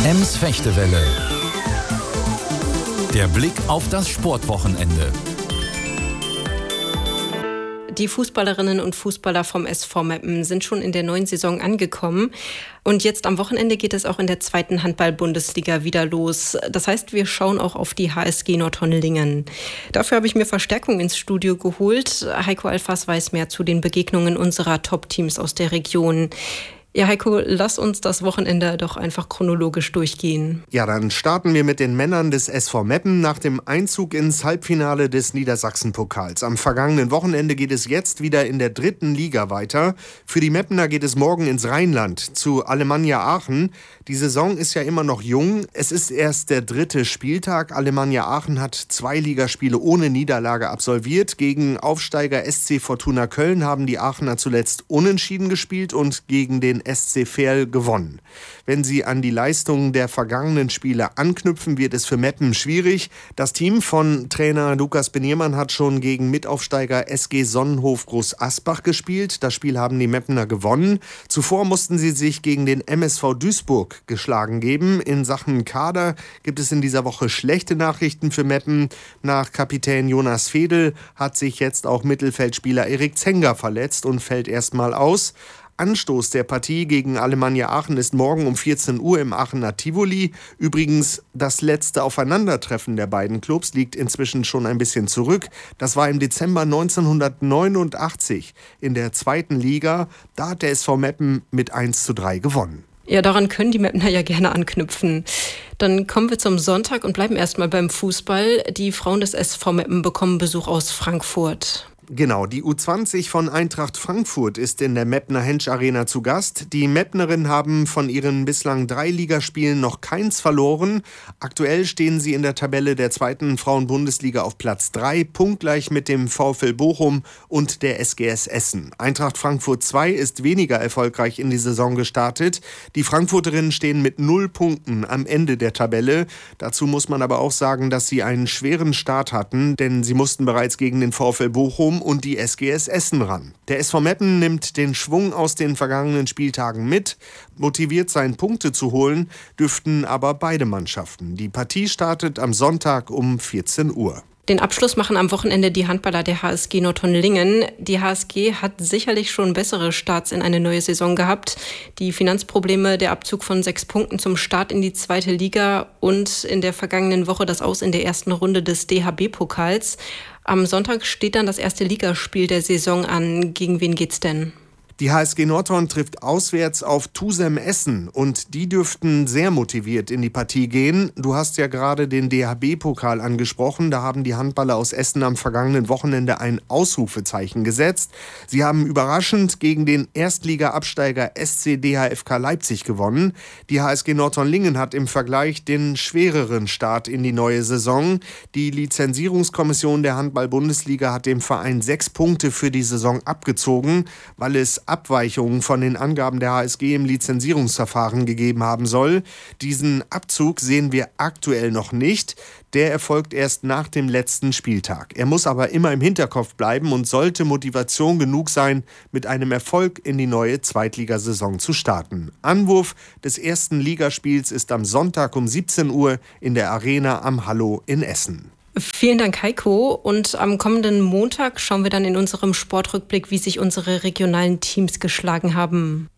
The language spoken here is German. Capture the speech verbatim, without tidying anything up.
Ems Fechtewelle. Der Blick auf das Sportwochenende. Die Fußballerinnen und Fußballer vom S V Meppen sind schon in der neuen Saison angekommen. Und jetzt am Wochenende geht es auch in der zweiten Handball-Bundesliga wieder los. Das heißt, wir schauen auch auf die H S G Nordhorn-Lingen. Dafür habe ich mir Verstärkung ins Studio geholt. Heiko Alfas weiß mehr zu den Begegnungen unserer Top-Teams aus der Region. Ja, Heiko, lass uns das Wochenende doch einfach chronologisch durchgehen. Ja, dann starten wir mit den Männern des S V Meppen nach dem Einzug ins Halbfinale des Niedersachsen-Pokals. Am vergangenen Wochenende geht es jetzt wieder in der dritten Liga weiter. Für die Meppener geht es morgen ins Rheinland zu Alemannia Aachen. Die Saison ist ja immer noch jung. Es ist erst der dritte Spieltag. Alemannia Aachen hat zwei Ligaspiele ohne Niederlage absolviert. Gegen Aufsteiger S C Fortuna Köln haben die Aachener zuletzt unentschieden gespielt und gegen den S C Verl gewonnen. Wenn sie an die Leistungen der vergangenen Spiele anknüpfen, wird es für Meppen schwierig. Das Team von Trainer Lukas Beniermann hat schon gegen Mitaufsteiger S G Sonnenhof Groß Asbach gespielt. Das Spiel haben die Meppener gewonnen. Zuvor mussten sie sich gegen den M S V Duisburg geschlagen geben. In Sachen Kader gibt es in dieser Woche schlechte Nachrichten für Meppen. Nach Kapitän Jonas Fedel hat sich jetzt auch Mittelfeldspieler Erik Zenger verletzt und fällt erstmal aus. Anstoß der Partie gegen Alemannia Aachen ist morgen um vierzehn Uhr im Aachener Tivoli. Übrigens, das letzte Aufeinandertreffen der beiden Clubs liegt inzwischen schon ein bisschen zurück. Das war im Dezember neunzehnhundertneunundachtzig in der zweiten Liga. Da hat der S V Meppen mit eins zu drei gewonnen. Ja, daran können die Meppener ja gerne anknüpfen. Dann kommen wir zum Sonntag und bleiben erstmal beim Fußball. Die Frauen des S V Meppen bekommen Besuch aus Frankfurt. Genau, die U zwanzig von Eintracht Frankfurt ist in der Meppner Hensch Arena zu Gast. Die Meppnerinnen haben von ihren bislang drei Ligaspielen noch keins verloren. Aktuell stehen sie in der Tabelle der zweiten Frauen-Bundesliga auf Platz drei, punktgleich mit dem VfL Bochum und der S G S Essen. Eintracht Frankfurt zwei ist weniger erfolgreich in die Saison gestartet. Die Frankfurterinnen stehen mit null Punkten am Ende der Tabelle. Dazu muss man aber auch sagen, dass sie einen schweren Start hatten, denn sie mussten bereits gegen den VfL Bochum und die S G S Essen ran. Der S V Meppen nimmt den Schwung aus den vergangenen Spieltagen mit. Motiviert sein, Punkte zu holen, dürften aber beide Mannschaften. Die Partie startet am Sonntag um vierzehn Uhr. Den Abschluss machen am Wochenende die Handballer der H S G Nordhorn-Lingen. Die H S G hat sicherlich schon bessere Starts in eine neue Saison gehabt. Die Finanzprobleme, der Abzug von sechs Punkten zum Start in die zweite Liga und in der vergangenen Woche das Aus in der ersten Runde des D H B-Pokals. Am Sonntag steht dann das erste Ligaspiel der Saison an. Gegen wen geht's denn? Die H S G Nordhorn trifft auswärts auf Tusem Essen und die dürften sehr motiviert in die Partie gehen. Du hast ja gerade den D H B-Pokal angesprochen. Da haben die Handballer aus Essen am vergangenen Wochenende ein Ausrufezeichen gesetzt. Sie haben überraschend gegen den Erstliga-Absteiger S C D H F K Leipzig gewonnen. Die H S G Nordhorn-Lingen hat im Vergleich den schwereren Start in die neue Saison. Die Lizenzierungskommission der Handball-Bundesliga hat dem Verein sechs Punkte für die Saison abgezogen, weil es Abweichungen von den Angaben der H S G im Lizenzierungsverfahren gegeben haben soll. Diesen Abzug sehen wir aktuell noch nicht. Der erfolgt erst nach dem letzten Spieltag. Er muss aber immer im Hinterkopf bleiben und sollte Motivation genug sein, mit einem Erfolg in die neue Zweitligasaison zu starten. Anwurf des ersten Ligaspiels ist am Sonntag um siebzehn Uhr in der Arena am Hallo in Essen. Vielen Dank, Heiko. Und am kommenden Montag schauen wir dann in unserem Sportrückblick, wie sich unsere regionalen Teams geschlagen haben.